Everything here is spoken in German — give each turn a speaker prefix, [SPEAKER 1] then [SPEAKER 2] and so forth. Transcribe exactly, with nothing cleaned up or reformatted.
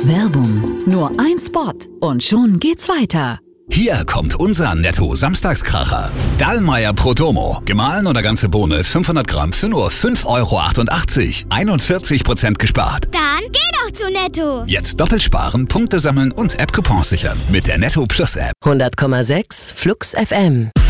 [SPEAKER 1] Werbung. Nur ein Spot und schon geht's weiter.
[SPEAKER 2] Hier kommt unser Netto-Samstagskracher. Dallmayr Prodomo. Gemahlen oder ganze Bohne fünfhundert Gramm für nur fünf Euro achtundachtzig. einundvierzig Prozent gespart.
[SPEAKER 3] Dann geh doch zu Netto.
[SPEAKER 2] Jetzt doppelt sparen, Punkte sammeln und App-Coupons sichern. Mit der Netto Plus App.
[SPEAKER 4] hundert Komma sechs Flux F M.